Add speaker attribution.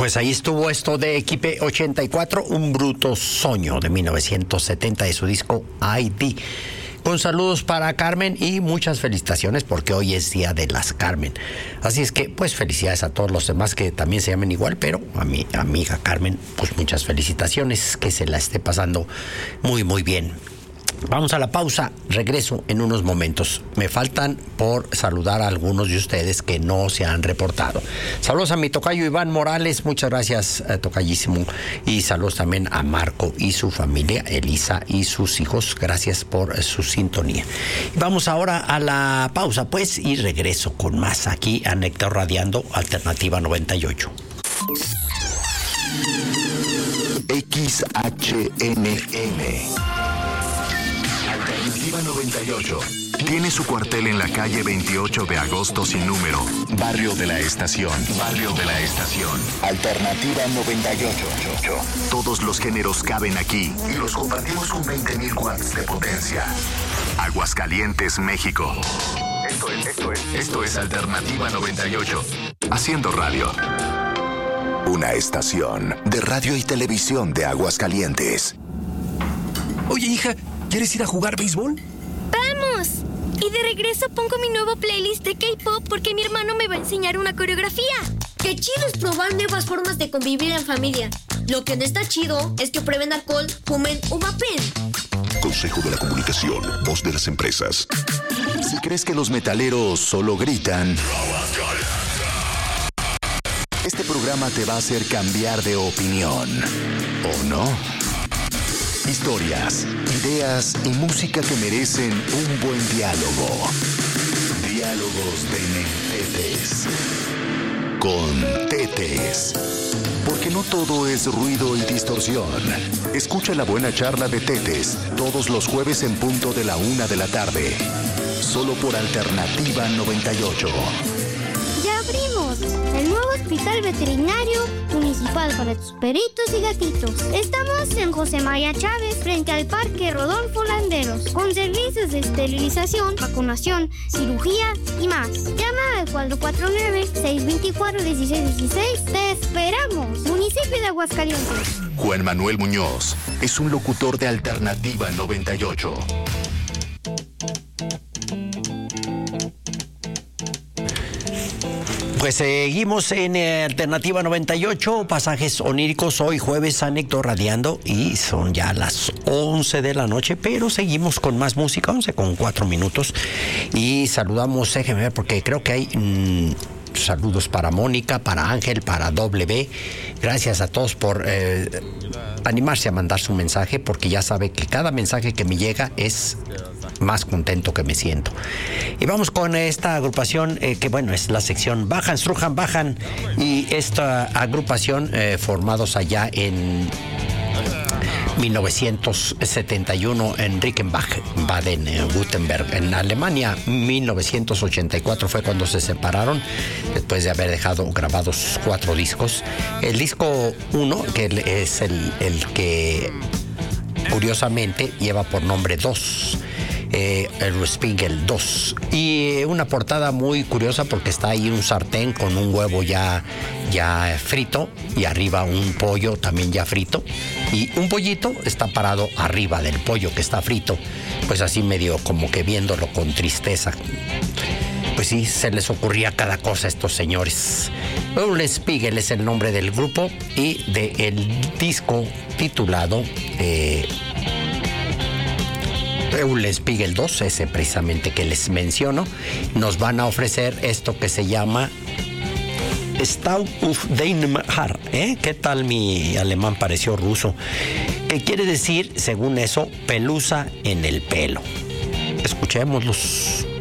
Speaker 1: Pues ahí estuvo esto de Equipe 84, un bruto sueño de 1970 de su disco ID. Con saludos para Carmen y muchas felicitaciones porque hoy es Día de las Carmen. Así es que, pues, felicidades a todos los demás que también se llamen igual, pero a mi amiga Carmen, pues muchas felicitaciones, que se la esté pasando muy, muy bien. Vamos a la pausa, regreso en unos momentos. Me faltan por saludar a algunos de ustedes que no se han reportado. Saludos a mi tocayo Iván Morales, muchas gracias, tocayísimo. Y saludos también a Marco y su familia, Elisa y sus hijos. Gracias por su sintonía. Vamos ahora a la pausa, pues, y regreso con más aquí a Néctar Radiando, Alternativa 98.
Speaker 2: XHNM Alternativa 98 tiene su cuartel en la calle 28 de agosto sin número, Barrio de la Estación. Barrio de la Estación. Alternativa 98. Todos los géneros caben aquí y los compartimos con 20,000 watts de potencia. Aguascalientes, México. Esto es Alternativa 98. Haciendo radio. Una estación de radio y televisión de Aguascalientes.
Speaker 3: Oye, hija, ¿quieres ir a jugar béisbol?
Speaker 4: ¡Vamos! Y de regreso pongo mi nuevo playlist de K-pop porque mi hermano me va a enseñar una coreografía.
Speaker 5: ¡Qué chido es probar nuevas formas de convivir en familia! Lo que no está chido es que prueben alcohol, fumen o vapen.
Speaker 2: Consejo de la Comunicación, voz de las empresas. Si crees que los metaleros solo gritan, este programa te va a hacer cambiar de opinión. ¿O no? Historias, ideas y música que merecen un buen diálogo. Diálogos de Tetes. Con Tetes. Porque no todo es ruido y distorsión. Escucha la buena charla de Tetes todos los jueves en punto de la 1 de la tarde. Solo por Alternativa 98.
Speaker 4: ¡Ya abrimos! El nuevo Hospital Veterinario Municipal para tus perritos y gatitos. Estamos en José María Chávez, frente al Parque Rodolfo Landeros, con servicios de esterilización, vacunación, cirugía y más. Llama al 449-624-1616. ¡Te esperamos! Municipio de Aguascalientes.
Speaker 2: Juan Manuel Muñoz es un locutor de Alternativa 98.
Speaker 1: Pues seguimos en Alternativa 98, pasajes oníricos, hoy jueves a Néctar Radiando y son ya las 11 de la noche, pero seguimos con más música, 11:04 y saludamos, déjenme ver porque creo que hay saludos para Mónica, para Ángel, para W. Gracias a todos por animarse a mandar su mensaje, porque ya sabe que cada mensaje que me llega es más contento que me siento. Y vamos con esta agrupación que, bueno, es la sección Bajan, Strujan, Bajan, y esta agrupación formados allá en 1971 en Rickenbach, Baden-Württemberg, en Alemania. 1984 fue cuando se separaron, después de haber dejado grabados 4 discos. El disco 1, que es el que curiosamente lleva por nombre 2. El Spiegel 2, y una portada muy curiosa porque está ahí un sartén con un huevo ya frito y arriba un pollo también ya frito, y un pollito está parado arriba del pollo que está frito, pues así medio como que viéndolo con tristeza. Pues sí, se les ocurría cada cosa a estos señores. El Spiegel es el nombre del grupo y del disco titulado Eulen Spiegel 2, ese precisamente que les menciono. Nos van a ofrecer esto que se llama Stau auf deinem Haar. ¿Qué tal mi alemán? Pareció ruso. ¿Qué quiere decir, según eso, pelusa en el pelo? Escuchémoslos.